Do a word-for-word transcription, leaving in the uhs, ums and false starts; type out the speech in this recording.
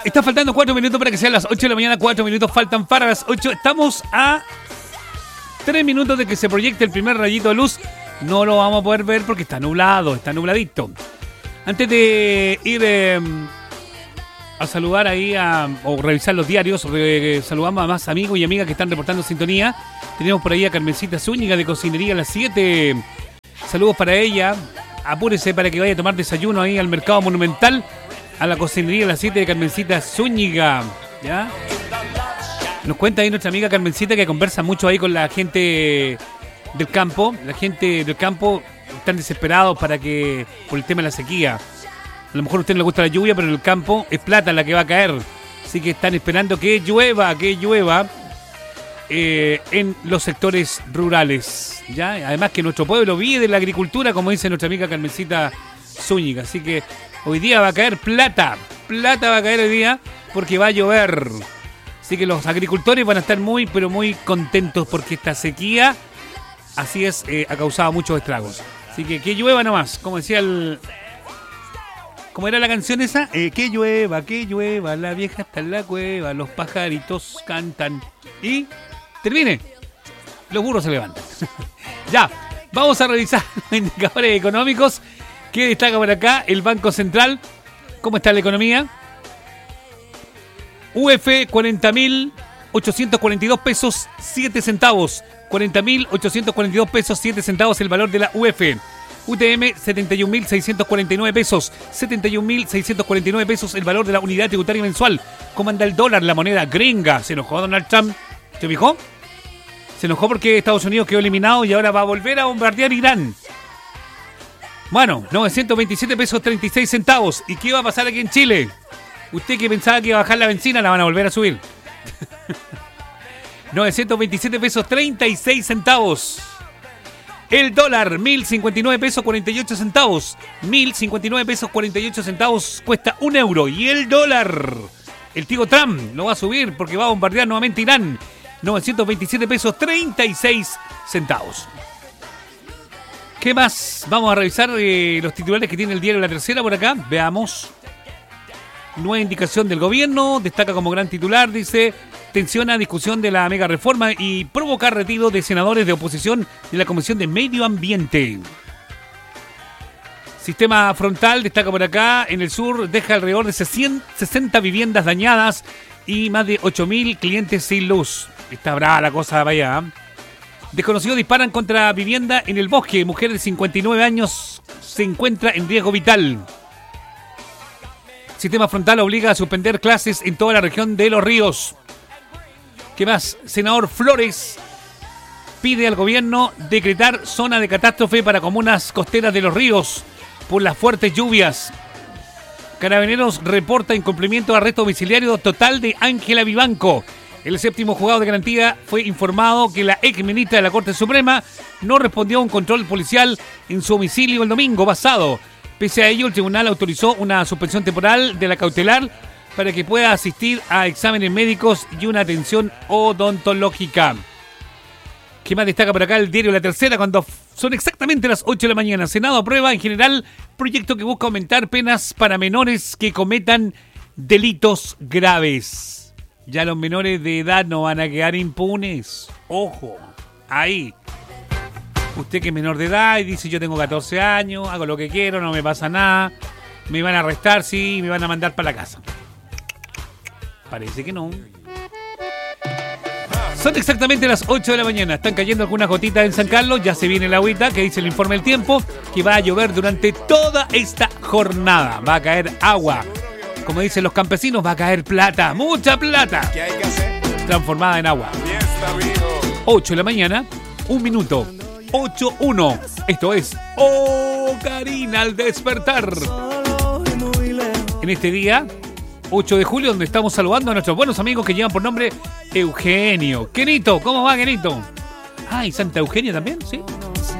Está faltando cuatro minutos para que sean las ocho de la mañana. Cuatro minutos faltan para las ocho. Estamos a tres minutos de que se proyecte el primer rayito de luz. No lo vamos a poder ver porque está nublado, está nubladito. Antes de ir eh, a saludar ahí a, o revisar los diarios, re, saludamos a más amigos y amigas que están reportando sintonía. Tenemos por ahí a Carmencita Zúñiga de Cocinería a las siete. Saludos para ella. Apúrese para que vaya a tomar desayuno ahí al Mercado Monumental, a la Cocinería a las siete de Carmencita Zúñiga. ¿Ya? Nos cuenta ahí nuestra amiga Carmencita que conversa mucho ahí con la gente del campo. La gente del campo están desesperados para que por el tema de la sequía. A lo mejor a usted no le gusta la lluvia, pero en el campo es plata la que va a caer. Así que están esperando que llueva, que llueva eh, en los sectores rurales. ¿Ya? Además que nuestro pueblo vive de la agricultura, como dice nuestra amiga Carmencita Zúñiga. Así que hoy día va a caer plata. Plata va a caer hoy día porque va a llover. Así que los agricultores van a estar muy, pero muy contentos porque esta sequía, así es, eh, ha causado muchos estragos. Así que que llueva nomás, como decía el... ¿Cómo era la canción esa? Eh, que llueva, que llueva, la vieja está en la cueva, los pajaritos cantan. Y termine. Los burros se levantan. Ya, vamos a revisar los indicadores económicos. ¿Qué destaca por acá? El Banco Central. ¿Cómo está la economía? U F, cuarenta mil ochocientos cuarenta y dos pesos, siete centavos. cuarenta mil ochocientos cuarenta y dos pesos, siete centavos el valor de la U F. U T M, setenta y un mil seiscientos cuarenta y nueve pesos. setenta y un mil seiscientos cuarenta y nueve pesos el valor de la unidad tributaria mensual. ¿Cómo anda el dólar, la moneda gringa? ¿Se enojó Donald Trump? ¿Se fijó? Se enojó porque Estados Unidos quedó eliminado y ahora va a volver a bombardear Irán. Bueno, novecientos veintisiete pesos treinta y seis centavos. ¿Y qué va a pasar aquí en Chile? Usted que pensaba que iba a bajar la benzina, la van a volver a subir. novecientos veintisiete pesos treinta y seis centavos. El dólar, mil cincuenta y nueve pesos cuarenta y ocho centavos. mil cincuenta y nueve pesos cuarenta y ocho centavos cuesta un euro. Y el dólar, el tío Trump lo va a subir porque va a bombardear nuevamente Irán. novecientos veintisiete pesos treinta y seis centavos. ¿Qué más? Vamos a revisar eh, los titulares que tiene el diario La Tercera por acá. Veamos. Nueva indicación del gobierno. Destaca como gran titular, dice... Tensiona discusión de la mega reforma y provocar retiro de senadores de oposición de la Comisión de Medio Ambiente. Sistema frontal, destaca por acá, en el sur deja alrededor de sesenta viviendas dañadas y más de ocho mil clientes sin luz. Está brava la cosa, vaya. Desconocidos disparan contra vivienda en el bosque. Mujer de cincuenta y nueve años se encuentra en riesgo vital. Sistema frontal obliga a suspender clases en toda la región de Los Ríos. ¿Qué más? Senador Flores pide al gobierno decretar zona de catástrofe para comunas costeras de Los Ríos por las fuertes lluvias. Carabineros reporta incumplimiento de arresto domiciliario total de Ángela Vivanco. El séptimo juzgado de garantía fue informado que la ex ministra de la Corte Suprema no respondió a un control policial en su domicilio el domingo pasado. Pese a ello, el tribunal autorizó una suspensión temporal de la cautelar para que pueda asistir a exámenes médicos y una atención odontológica. ¿Qué más destaca por acá el diario La Tercera? Cuando son exactamente las ocho de la mañana. Senado aprueba en general proyecto que busca aumentar penas para menores que cometan delitos graves. Ya los menores de edad no van a quedar impunes. Ojo, ahí. Usted que es menor de edad y dice yo tengo catorce años, hago lo que quiero, no me pasa nada. Me van a arrestar, sí, me van a mandar para la casa. Parece que no. Son exactamente las ocho de la mañana. Están cayendo algunas gotitas en San Carlos. Ya se viene la agüita que dice el informe del tiempo que va a llover durante toda esta jornada. Va a caer agua. Como dicen los campesinos, va a caer plata. Mucha plata. ¿Qué hay que hacer? Transformada en agua. ocho de la mañana, un minuto. ocho uno. Esto es Oh Karina al despertar. En este día... ocho de julio, donde estamos saludando a nuestros buenos amigos que llevan por nombre Eugenio. Kenito, ¿cómo va, Kenito? Ah, ¿y Santa Eugenia también? Sí.